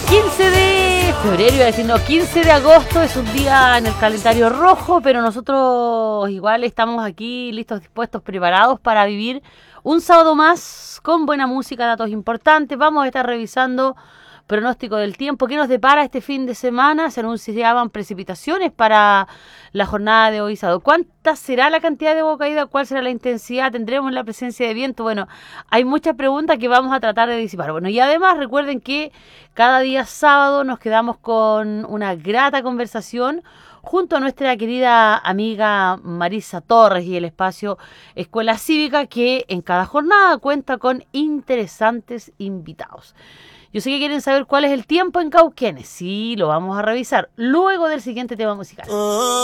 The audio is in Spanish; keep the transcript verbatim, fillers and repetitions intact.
quince de febrero, iba a decir, no, quince de agosto es un día en el calendario rojo, pero nosotros igual estamos aquí listos, dispuestos, preparados para vivir un sábado más con buena música, datos importantes. Vamos a estar revisando pronóstico del tiempo, qué nos depara este fin de semana. Se anunciaban precipitaciones para la jornada de hoy sábado. ¿Cuánta será la cantidad de agua caída? ¿Cuál será la intensidad? ¿Tendremos la presencia de viento? Bueno, hay muchas preguntas que vamos a tratar de disipar. Bueno, y además recuerden que cada día sábado nos quedamos con una grata conversación junto a nuestra querida amiga Marisa Torres y el espacio Escuela Cívica, que en cada jornada cuenta con interesantes invitados. Yo sé que quieren saber cuál es el tiempo en Cauquenes. Sí, lo vamos a revisar luego del siguiente tema musical.